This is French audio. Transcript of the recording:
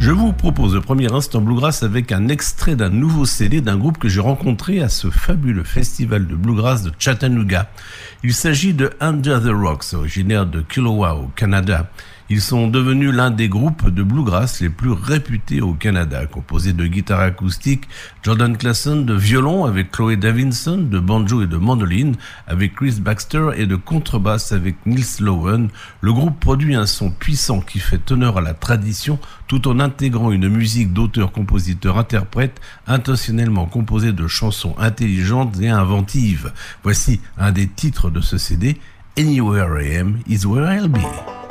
Je vous propose le premier instant Bluegrass avec un extrait d'un nouveau CD d'un groupe que j'ai rencontré à ce fabuleux festival de Bluegrass de Chattanooga. Il s'agit de Under the Rocks, originaire de Kiowa au Canada. Ils sont devenus l'un des groupes de bluegrass les plus réputés au Canada, composé de guitare acoustique, Jordan Klassen, de violon avec Chloé Davidson, de banjo et de mandoline avec Chris Baxter et de contrebasse avec Neil Sloan. Le groupe produit un son puissant qui fait honneur à la tradition tout en intégrant une musique d'auteur-compositeur-interprète intentionnellement composée de chansons intelligentes et inventives. Voici un des titres de ce CD, Anywhere I Am is Where I'll Be.